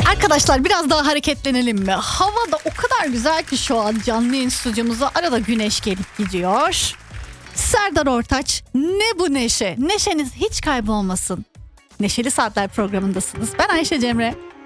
Arkadaşlar biraz daha hareketlenelim mi? Hava da o kadar güzel ki şu an canlı yayın stüdyomuza arada güneş gelip gidiyor. Serdar Ortaç, ne bu neşe? Neşeniz hiç kaybolmasın. Neşeli Saatler programındasınız. Ben Ayşe Cemre.